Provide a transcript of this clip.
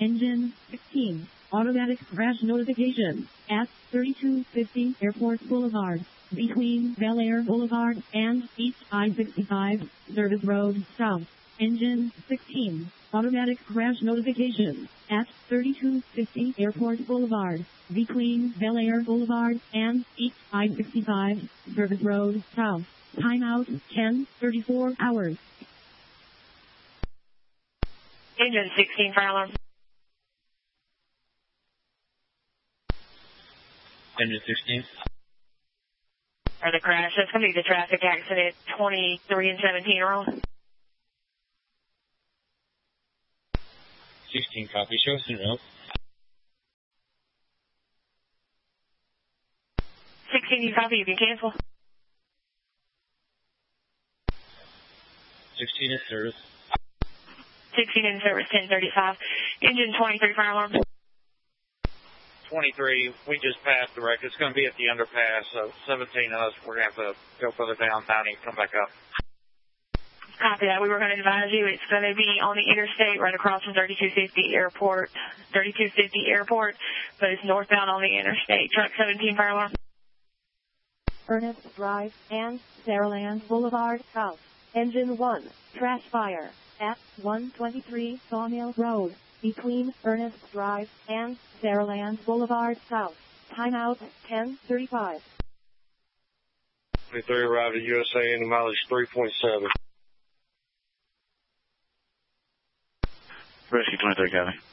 Engine 16. Automatic crash notification at 3250 Airport Boulevard, between Bel Air Boulevard and East I-65, Service Road South. Engine 16. Automatic crash notification at 3250 Airport Boulevard, between Bel Air Boulevard and East I-65, Service Road South. Timeout 10:34 hours. Engine 16, fire alarm. Engine 16. Or the crash. That's going to be the traffic accident 23 and 17 roll. 16 copy. Show us in row. 16, you copy. You can cancel. 16 in service. 16 in service, 1035. Engine 23, fire alarm. 23, we just passed the wreck. It's going to be at the underpass, so 17 of us, we're going to have to go further down, 90, come back up. Copy that. We were going to advise you it's going to be on the interstate right across from 3250 Airport, but it's northbound on the interstate. Truck 17, fire alarm. Ernest Drive and Saraland Boulevard South. Engine 1, crash fire at 123 Sawmill Road, between Ernest Drive and Saraland Boulevard South. Timeout 10:35. 23 arrived at USA and the mileage 3.7. Rescue 23, copy.